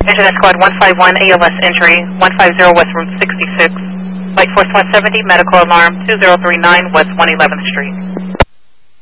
Internet Squad 151, ALS entry, 150 West Route 66. Flight Force 170, medical alarm, 2039 West 111th Street.